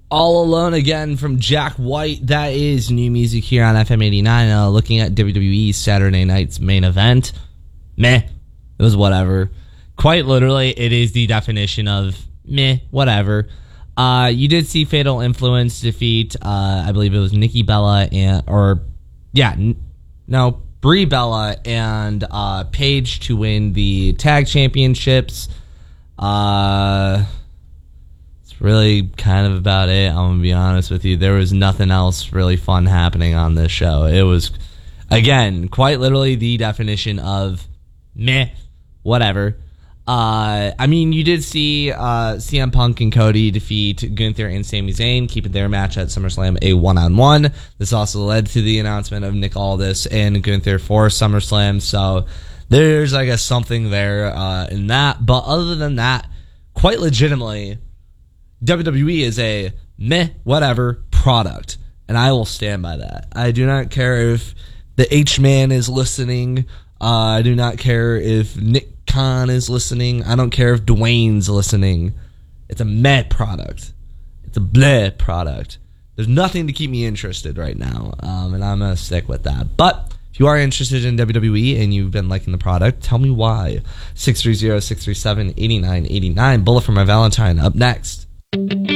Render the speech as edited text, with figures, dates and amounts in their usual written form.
All Alone Again from Jack White. That is new music here on FM 89. Looking at WWE Saturday night's main event. Meh. It was whatever. Quite literally, it is the definition of meh, whatever. You did see Fatal Influence defeat, I believe it was Nikki Bella Brie Bella and Paige to win the tag championships. Really kind of about it. I'm going to be honest with you. There was nothing else really fun happening on this show. It was, again, quite literally the definition of meh, whatever. You did see CM Punk and Cody defeat Gunther and Sami Zayn, keeping their match at SummerSlam a one-on-one. This also led to the announcement of Nick Aldis and Gunther for SummerSlam. So there's, I guess, something there in that. But other than that, quite legitimately, WWE is a meh, whatever product, and I will stand by that. I do not care if the H-Man is listening. I do not care if Nick Khan is listening. I don't care if Dwayne's listening. It's a meh product. It's a bleh product. There's nothing to keep me interested right now, and I'm going to stick with that. But if you are interested in WWE and you've been liking the product, tell me why. 630-637-8989. Bullet for my Valentine up next.